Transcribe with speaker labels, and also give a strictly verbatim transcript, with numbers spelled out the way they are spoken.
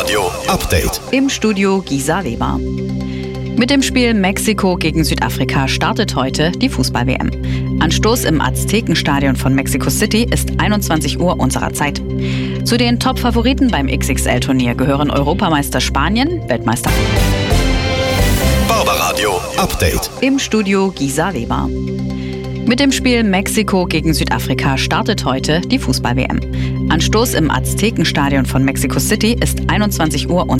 Speaker 1: Barbaradio Update.
Speaker 2: Im Studio Gisa Weber. Mit dem Spiel Mexiko gegen Südafrika startet heute die Fußball-W M. Anstoß im Aztekenstadion von Mexico City ist einundzwanzig Uhr unserer Zeit. Zu den Top-Favoriten beim X X L-Turnier gehören Europameister Spanien, Weltmeister
Speaker 1: Barbaradio Update.
Speaker 2: im Studio Gisa Weber. Mit dem Spiel Mexiko gegen Südafrika startet heute die Fußball-W M. Anstoß im Aztekenstadion von Mexico City ist einundzwanzig Uhr